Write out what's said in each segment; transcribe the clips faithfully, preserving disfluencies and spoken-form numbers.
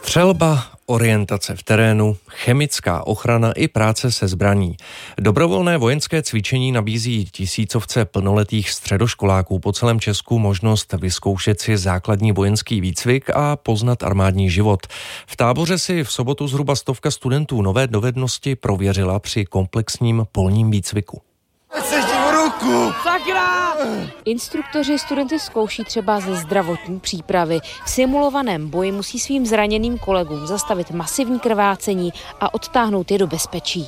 Střelba, orientace v terénu, chemická ochrana i práce se zbraní. Dobrovolné vojenské cvičení nabízí tisícovce plnoletých středoškoláků po celém Česku možnost vyzkoušet si základní vojenský výcvik a poznat armádní život. V táboře si v sobotu zhruba stovka studentů nové dovednosti prověřila při komplexním polním výcviku. Instruktoři studenty zkouší třeba ze zdravotní přípravy. V simulovaném boji musí svým zraněným kolegům zastavit masivní krvácení a odtáhnout je do bezpečí.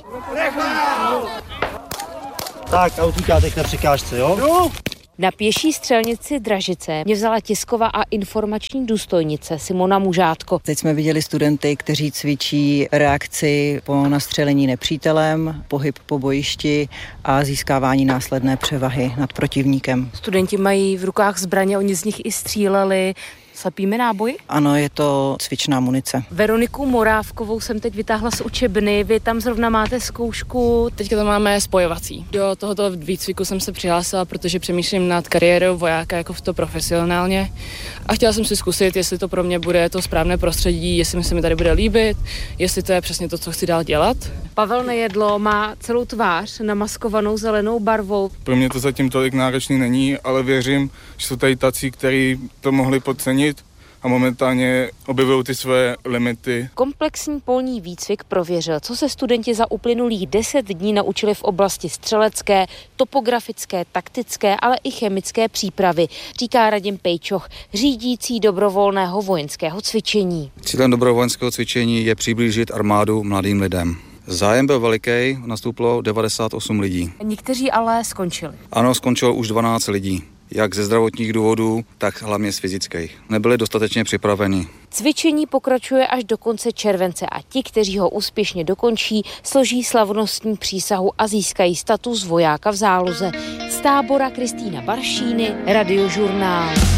Tak a utíká teď na překážce, jo? jo? Na pěší střelnici Dražice mě vzala tisková a informační důstojnice Simona Mužátko. Teď jsme viděli studenty, kteří cvičí reakci po nastřelení nepřítelem, pohyb po bojišti a získávání následné převahy nad protivníkem. Studenti mají v rukách zbraně, oni z nich i stříleli. Slepíme náboj? Ano, je to cvičná munice. Veroniku Morávkovou jsem teď vytáhla z učebny, vy tam zrovna máte zkoušku. Teďka to máme spojovací. Do tohoto výcviku jsem se přihlásila, protože přemýšlím nad kariérou vojáka jako v to profesionálně a chtěla jsem si zkusit, jestli to pro mě bude to správné prostředí, jestli se mi tady bude líbit, jestli to je přesně to, co chci dál dělat. Pavel Nejedlo má celou tvář namaskovanou zelenou barvou. Pro mě to zatím tolik náročný není, ale věřím, že jsou tady tací, kteří to mohli podcenit a momentálně objevují ty své limity. Komplexní polní výcvik prověřil, co se studenti za uplynulých deset dní naučili v oblasti střelecké, topografické, taktické, ale i chemické přípravy, říká Radim Pejčoch, řídící dobrovolného vojenského cvičení. Cílem dobrovolného cvičení je přiblížit armádu mladým lidem. Zájem byl veliký, nastoupilo devadesát osm lidí. Někteří ale skončili. Ano, skončilo už dvanáct lidí. Jak ze zdravotních důvodů, tak hlavně z fyzických. Nebyli dostatečně připraveni. Cvičení pokračuje až do konce července a ti, kteří ho úspěšně dokončí, složí slavnostní přísahu a získají status vojáka v záloze. Z tábora Kristýna Baršíny, Radiožurnál.